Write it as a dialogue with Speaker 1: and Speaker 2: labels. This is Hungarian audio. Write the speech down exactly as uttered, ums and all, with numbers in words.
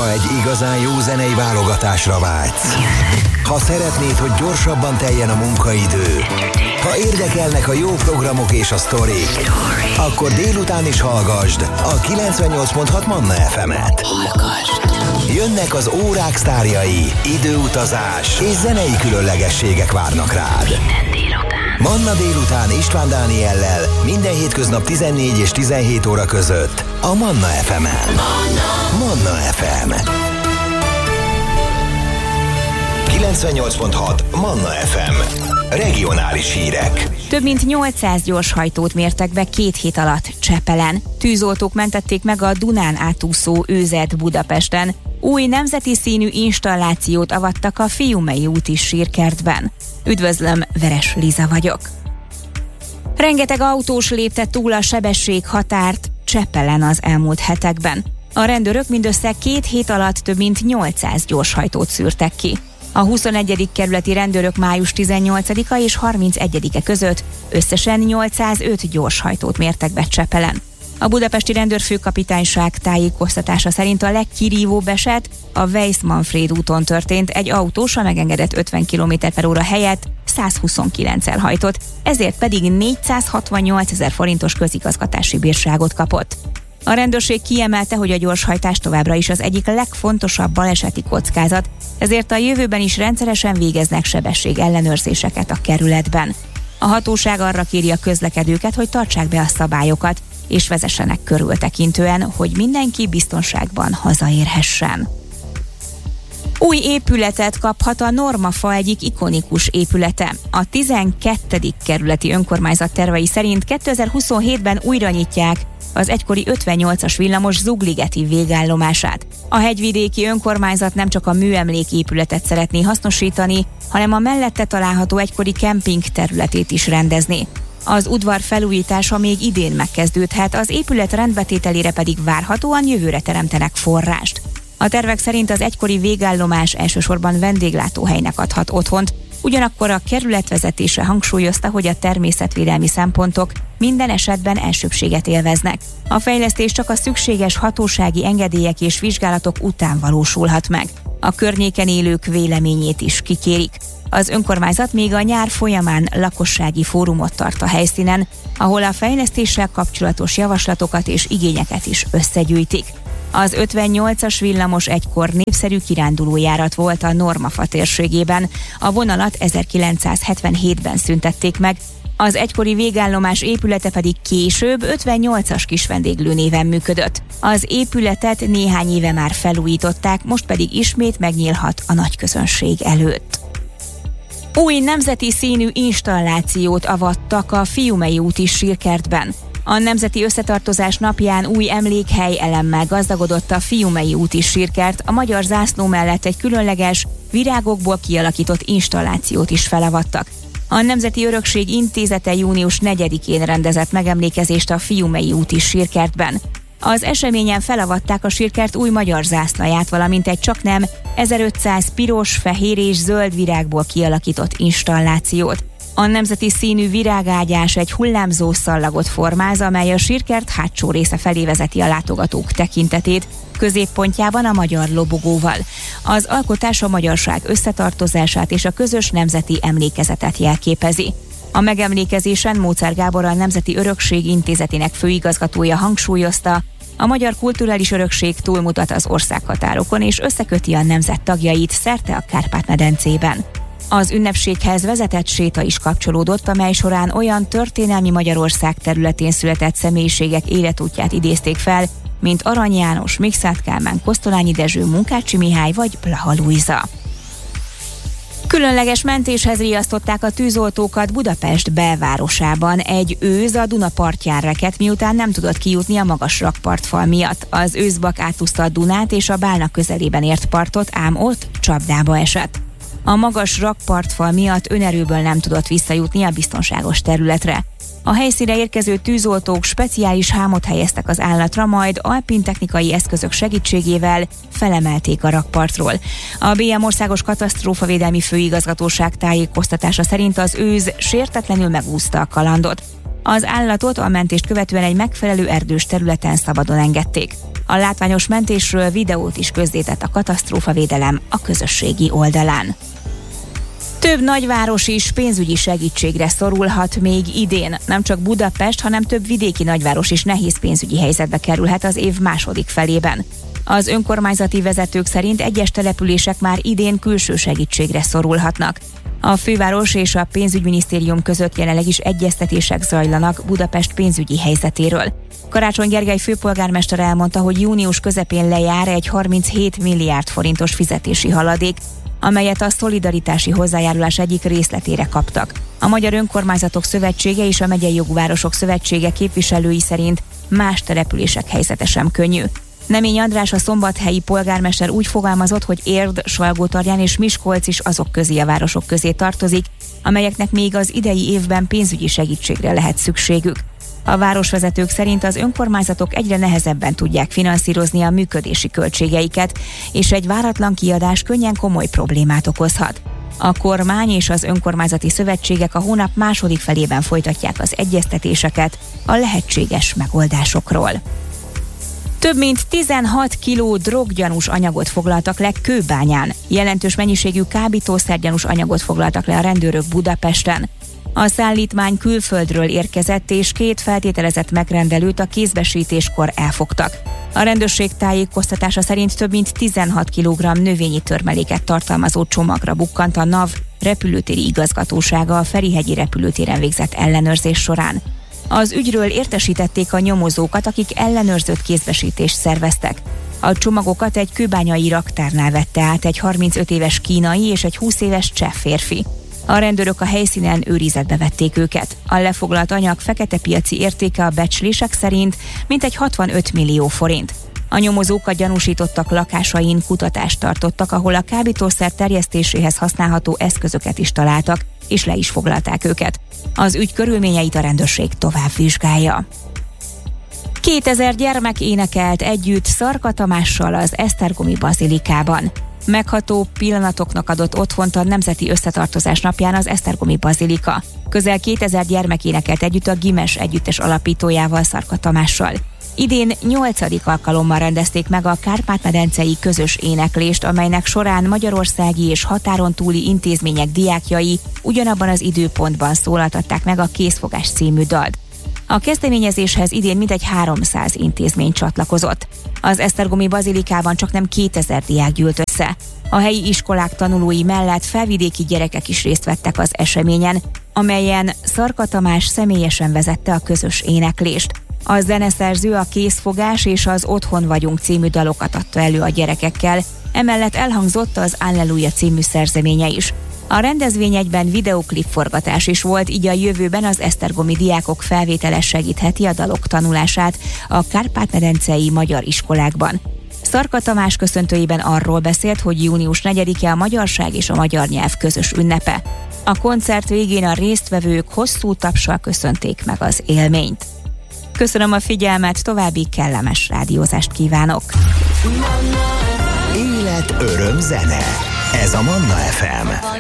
Speaker 1: Ha egy igazán jó zenei válogatásra vágysz, ha szeretnéd, hogy gyorsabban teljen a munkaidő, ha érdekelnek a jó programok és a sztorik, akkor délután is hallgasd a kilencvennyolc pont hat Manna ef emet. Jönnek az órák sztárjai, időutazás és zenei különlegességek várnak rád. Manna délután István Dániellel minden hétköznap tizennégy és tizenhét óra között a Manna ef emen. Manna ef em kilencvennyolc pont hat Manna ef em. Regionális hírek.
Speaker 2: Több mint nyolcszáz gyorshajtót mértek be két hét alatt Csepelen. Tűzoltók mentették meg a Dunán átúszó őzet Budapesten. Új nemzeti színű installációt avattak a Fiumei úti sírkertben. Üdvözlöm, Veres Liza vagyok. Rengeteg autós lépte túl a sebességhatárt Csepelen az elmúlt hetekben. A rendőrök mindössze két hét alatt több mint nyolcszáz gyorshajtót szűrtek ki. A huszonegyedik kerületi rendőrök május tizennyolcadika és harmincegyedike között összesen nyolcszázöt gyorshajtót mértek be Csepelen. A budapesti rendőrfőkapitányság tájékoztatása szerint a legkirívóbb eset a Weiss-Manfréd úton történt, egy autós a megengedett ötven kilométer per óra helyett száz huszonkilenccel hajtott, ezért pedig négyszázhatvannyolcezer forintos közigazgatási bírságot kapott. A rendőrség kiemelte, hogy a gyorshajtás továbbra is az egyik legfontosabb baleseti kockázat, ezért a jövőben is rendszeresen végeznek sebesség ellenőrzéseket a kerületben. A hatóság arra kéri a közlekedőket, hogy tartsák be a szabályokat, és vezessenek körültekintően, hogy mindenki biztonságban hazaérhessen. Új épületet kaphat a Normafa egyik ikonikus épülete. A tizenkettedik kerületi önkormányzat tervei szerint kétezer-huszonhétben újra nyitják az egykori ötvennyolcas villamos Zugligeti végállomását. A hegyvidéki önkormányzat nem csak a műemléképületet szeretné hasznosítani, hanem a mellette található egykori kemping területét is rendezni. Az udvar felújítása még idén megkezdődhet, az épület rendbetételére pedig várhatóan jövőre teremtenek forrást. A tervek szerint az egykori végállomás elsősorban vendéglátóhelynek adhat otthont, ugyanakkor a kerület vezetése hangsúlyozta, hogy a természetvédelmi szempontok minden esetben elsőbbséget élveznek. A fejlesztés csak a szükséges hatósági engedélyek és vizsgálatok után valósulhat meg. A környéken élők véleményét is kikérik. Az önkormányzat még a nyár folyamán lakossági fórumot tart a helyszínen, ahol a fejlesztéssel kapcsolatos javaslatokat és igényeket is összegyűjtik. Az ötvennyolcas villamos egykor népszerű kirándulójárat volt a Normafa térségében, a vonalat ezerkilencszázhetvenhétben szüntették meg, az egykori végállomás épülete pedig később ötvennyolcas kisvendéglő néven működött. Az épületet néhány éve már felújították, most pedig ismét megnyílhat a nagyközönség előtt. Új nemzeti színű installációt avattak a Fiumei úti sírkertben. A Nemzeti Összetartozás napján új emlékhely elemmel gazdagodott a Fiumei úti sírkert, a magyar zászló mellett egy különleges, virágokból kialakított installációt is felavattak. A Nemzeti Örökség Intézete június negyedikén rendezett megemlékezést a Fiumei úti sírkertben. Az eseményen felavatták a sírkert új magyar zászlaját, valamint egy csaknem ezerötszáz piros, fehér és zöld virágból kialakított installációt. A nemzeti színű virágágyás egy hullámzó szallagot formáz, amely a sírkert hátsó része felé vezeti a látogatók tekintetét, középpontjában a magyar lobogóval. Az alkotás a magyarság összetartozását és a közös nemzeti emlékezetet jelképezi. A megemlékezésen Móczer Gábor, a Nemzeti Örökség Intézetének főigazgatója hangsúlyozta, a magyar kulturális örökség túlmutat az országhatárokon és összeköti a nemzet tagjait szerte a Kárpát-medencében. Az ünnepséghez vezetett séta is kapcsolódott, amely során olyan történelmi Magyarország területén született személyiségek életútját idézték fel, mint Arany János, Mikszáth Kálmán, Kosztolányi Dezső, Munkácsi Mihály vagy Blaha Lujza. Különleges mentéshez riasztották a tűzoltókat Budapest belvárosában. Egy őz a Duna partján rekedt, miután nem tudott kijutni a magas rakpartfal miatt. Az őzbak átúszta a Dunát és a Bálna közelében ért partot, ám ott csapdába esett. A magas rakpartfal miatt önerőből nem tudott visszajutni a biztonságos területre. A helyszínre érkező tűzoltók speciális hámot helyeztek az állatra, majd alpin technikai eszközök segítségével felemelték a rakpartról. A bé em Országos Katasztrófavédelmi Főigazgatóság tájékoztatása szerint az őz sértetlenül megúszta a kalandot. Az állatot a mentést követően egy megfelelő erdős területen szabadon engedték. A látványos mentésről videót is közzétett a katasztrófavédelem a közösségi oldalán. Több nagyváros is pénzügyi segítségre szorulhat még idén. Nem csak Budapest, hanem több vidéki nagyváros is nehéz pénzügyi helyzetbe kerülhet az év második felében. Az önkormányzati vezetők szerint egyes települések már idén külső segítségre szorulhatnak. A főváros és a pénzügyminisztérium között jelenleg is egyeztetések zajlanak Budapest pénzügyi helyzetéről. Karácsony Gergely főpolgármester elmondta, hogy június közepén lejár egy harminchét milliárd forintos fizetési haladék, amelyet a szolidaritási hozzájárulás egyik részletére kaptak. A Magyar Önkormányzatok Szövetsége és a Megyei Jogvárosok Szövetsége képviselői szerint más települések helyzete sem könnyű. Nemény András, a szombathelyi polgármester úgy fogalmazott, hogy Érd, Salgótarján és Miskolc is azok közé a városok közé tartozik, amelyeknek még az idei évben pénzügyi segítségre lehet szükségük. A városvezetők szerint az önkormányzatok egyre nehezebben tudják finanszírozni a működési költségeiket, és egy váratlan kiadás könnyen komoly problémát okozhat. A kormány és az önkormányzati szövetségek a hónap második felében folytatják az egyeztetéseket a lehetséges megoldásokról. Több mint tizenhat kiló droggyanús anyagot foglaltak le Kőbányán. Jelentős mennyiségű kábítószergyanús anyagot foglaltak le a rendőrök Budapesten. A szállítmány külföldről érkezett, és két feltételezett megrendelőt a kézbesítéskor elfogtak. A rendőrség tájékoztatása szerint több mint tizenhat kilogramm növényi törmeléket tartalmazó csomagra bukkant a NAV repülőtéri igazgatósága a Ferihegyi repülőtéren végzett ellenőrzés során. Az ügyről értesítették a nyomozókat, akik ellenőrzött kézbesítést szerveztek. A csomagokat egy kőbányai raktárnál vette át egy harmincöt éves kínai és egy húsz éves cseh férfi. A rendőrök a helyszínen őrizetbe vették őket. A lefoglalt anyag fekete piaci értéke a becslések szerint mintegy hatvanöt millió forint. A nyomozók a gyanúsítottak lakásain kutatást tartottak, ahol a kábítószer terjesztéséhez használható eszközöket is találtak, és le is foglalták őket. Az ügy körülményeit a rendőrség tovább vizsgálja. kétezer gyermek énekelt együtt Szarka Tamással az Esztergomi Bazilikában. Megható pillanatoknak adott otthont a Nemzeti Összetartozás napján az Esztergomi Bazilika. Közel kétezer gyermek énekelt együtt a Gimes együttes alapítójával, Szarka Tamással. Idén nyolcadik alkalommal rendezték meg a Kárpát-medencei közös éneklést, amelynek során magyarországi és határon túli intézmények diákjai ugyanabban az időpontban szólaltatták meg a Készfogás című dalt. A kezdeményezéshez idén mintegy háromszáz intézmény csatlakozott. Az Esztergomi Bazilikában csaknem kétezer diák gyűlt össze. A helyi iskolák tanulói mellett felvidéki gyerekek is részt vettek az eseményen, amelyen Szarka Tamás személyesen vezette a közös éneklést. A zeneszerző a Készfogás és az Otthon vagyunk című dalokat adta elő a gyerekekkel, emellett elhangzott az Alleluja című szerzeménye is. A rendezvény egyben videóklip forgatás is volt, így a jövőben az esztergomi diákok felvétele segítheti a dalok tanulását a Kárpát-medencei magyar iskolákban. Szarka Tamás köszöntőjében arról beszélt, hogy június negyedike a magyarság és a magyar nyelv közös ünnepe. A koncert végén a résztvevők hosszú tapssal köszönték meg az élményt. Köszönöm a figyelmet, további kellemes rádiózást kívánok!
Speaker 1: Élet, öröm, zene. Ez a Manna ef em.